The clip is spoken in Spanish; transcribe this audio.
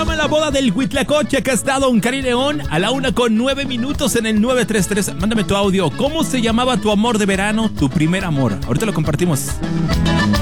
llama la boda del Huitlacoche? Acá está Don Cari León a la 1:09 en el 933. Mándame tu audio. ¿Cómo se llamaba tu amor de verano, tu primer amor? Ahorita lo compartimos.